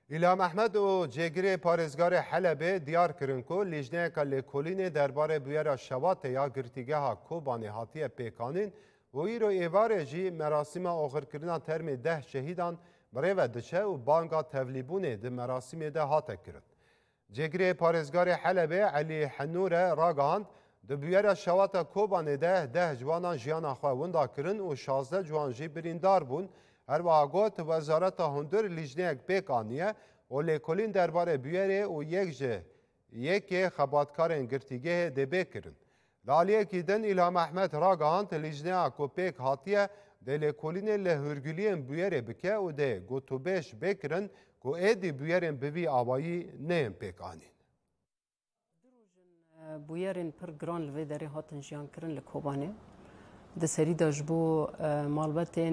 ایلام احمد و جگری پارزگار حلبه دیار کرن کو لیجنه که لیکولین درباره بیار شوات یا گرتیگه ها کوبانی هاتی پیکانین و ایرو ایواره جی مراسم آخر کردن ترم 10 شهیدان برای و دچه و بانگا تولیبونه ده مراسم ده هاته کرد. جگری پارزگار حلبه علی حنوره راگاند ده بیار شوات کوبانی ده جوانان جیان خواهونده کرن و 16 جوان جی بریندار بون هر واقعات وزارت هندر لیجنه پیکانیه و لیکولین درباره بیاره و یک خباتکار گرتیگه دبه کرن. لالیه که دن ایلام احمد راگاهانت لیجنه کو پیک هاتیه ده لیکولین لهرگلین بیاره بکه و ده گوتوبش بکرن که ایدی بیارن بوی آوایی نیم پیکانین. بیارن پر گران لوی داره هاتن جیان کرن لکوبانه. ده سری داشت بو مالبتین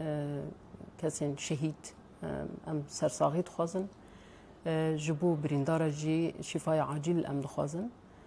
کسین شهید ام سرساغیت خوازن جبو بریندارا جی شفای عاجل ام دخوازن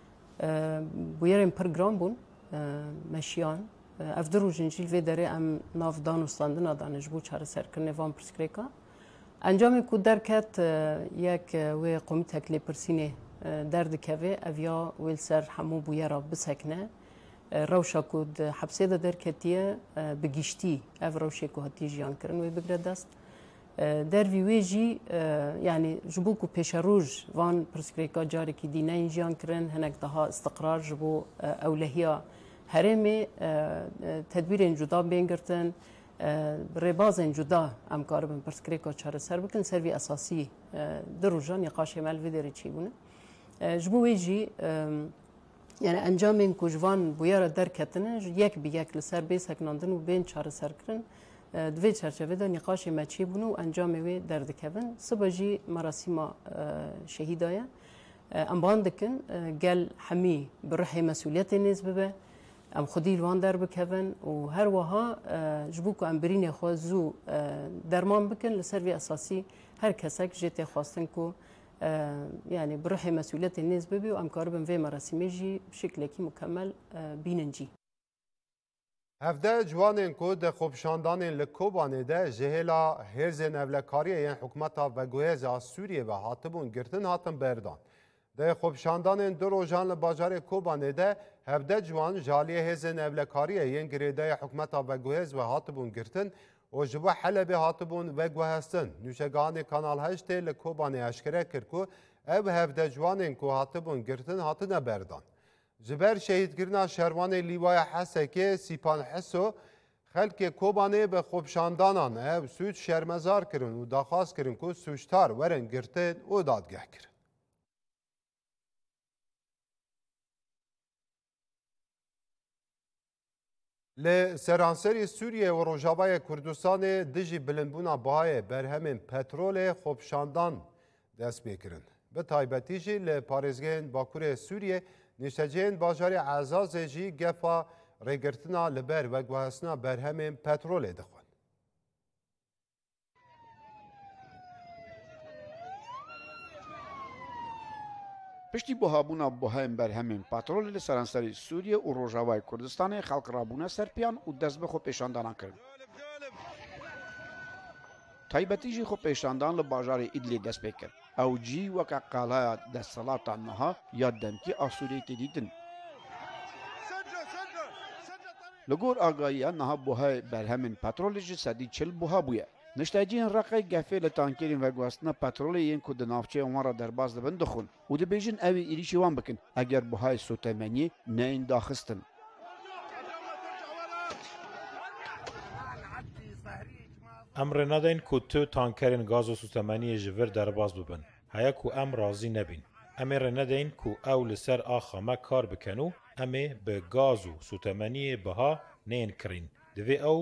بویرم پر گرام بون مشیان افدرو جنجیل و داره ام ناف دانستاندن آدانه جبو چاره سرکرنه وان پرسکریکا انجام کو درکت یک و قومی تکلی پرسینه درد که اویا ویل سر همو بویرا بسکنه روشا کود حبسه ده در کتیه بگیشتی اف روشه که هاتی جیان کرن و بگرد دست در ویجی یعنی جبو کو پیش روز وان پرسکریکا جاری که دینه این جیان کرن هنگ دها استقرار جبو اولهیا هرمی تدبیر جدا بینگرتن رباز جدا امکار بن پرسکریکا چاره سر بکن سروی اساسی در روزا نقاش مال ویدری چی بونه جبو ویجی یعنی انجام این کوچوان بیار در کتنه یک به یک لسر بیس هکناندن و بین چاره سر کردن دوی چرچوه ده نقاش مچی بونه و انجام وی درد کردن سبجی مراسم شهیدایه ام باندکن گل همی بروح مسئولیت نیز ببه ام خودی لوان در بکن و هر وها جبو که ام برین خوازو درمان بکن لسر وی اساسی هر کسک جت خواستن کو يعني بروح مسؤولية الناس ببي وأمكار بنفي مراسميجي بشكل كي مكمل بيننجي. هفده جوانين كود خوبشاندان لكوبان ده جهلا هرزن أولكارية ين حكومتا و جهاز سوريا و هاتبون گرتن هاتن بردان. ده خوبشاندان دو روزان لباجار کوبان ده هفده جوان جالية هرزن أولكارية ين گريده حكومتا و جهاز و هاتبون گرتن و جبو حلبه هاتبون وگو هستن نوشگان کانال هشت لکوبان اشکره کرکو او هفده جوانین کو هاتبون گرتن هاتنه بردان جبر شهیدگرنا شروان لیوای حسکه سیپان حسو خلک کوبانه به خوبشاندانان او سوچ شرمزار کرن و داخواست کرن کو سوچتار ورن گرتن و دادگه کرن لسرانسری سوریه و روجاوای کردستان دجی بلندبونا باهای برهم پترول خوبشاندان دست بیکرن. به تایبتی جی لپارزگین باکور سوریه نشتجین باجار عزاز جی گفا ریگرتنا لبر و گوهسنا برهم پترول دخون. پشتی بوهابونا بوهایم برهمین پاترول لسرانسری سوریه و روجاوای کردستان خلق رابونا سرپیان و دست به خو پیشاندانا کرد. تایبتی جی خو پیشاندان لباجار ایدلی دست بکرد. او جی وکا قالای دست سلاطان نها یا دمکی آسوری تدیدن. لگور آگاهی نها بوهای برهمین پاترول جی سدی 40 بوها بویه. نشتاجین رقی گفه لتانکرین و گواستنا پترولی این که دنافچه اون را در باز دبن دخون و دبیجن اوی ایریشی وان بکن اگر بهای سوتمنی نه این داخستن. امر ندین که تو تانکرین گاز و سوتمنی جور در باز ببن. هیا که ام راضی نبین. امر ندین که اول سر آخامه کار بکنو امه به گاز و سوتمنی بها نین کرین. دوی او